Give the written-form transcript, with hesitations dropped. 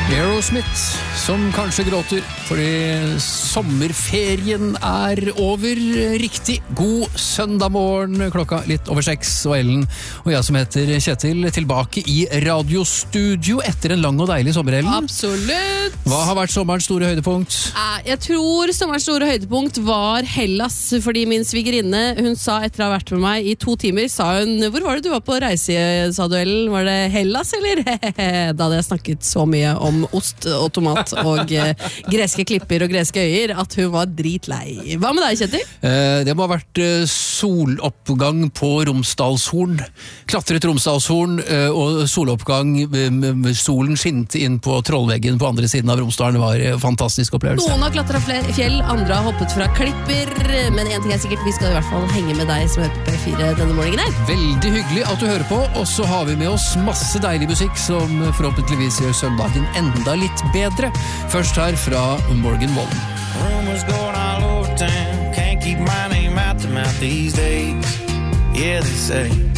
Aerosmith, som kanskje gråter fordi sommerferien over. Riktig god søndag morgen, klokka litt over 6, og Ellen og jeg som heter Kjetil tilbake i radiostudio etter en lang og deilig sommer, Ellen. Absolutt! Hva har vært sommerens store høydepunkt? Jeg tror sommerens store høydepunkt var Hellas, fordi min svigerinne, hun sa etter å ha vært med meg i 2 timer, sa hun, hvor var det du var på reise, sa du, Ellen? Var det Hellas, eller? Da hadde jeg snakket så mye om ost og tomat og greske klipper og greske øyer at hun var dritlei. Hva med deg, Kjetil? Det må ha vært soloppgang på Romsdalshorn. Klatret Romsdalshorn og soloppgang. Solen skinte inn på trollveggen på andre siden av Romsdalen. Det var en fantastisk opplevelse. Noen har klatret fjell, andre har hoppet fra klipper, men en ting er sikkert, vi skal i hvert fall henge med deg som hører på P4 denne morgenen her. Veldig hyggelig at du hører på, og så har vi med oss masse deilig musikk som forhåpentligvis gjør søndagen enda litt bedre. Først her fra Morgan Wallen. Rumors going all over town. Can't keep my name out the mouth these days. Yeah, they say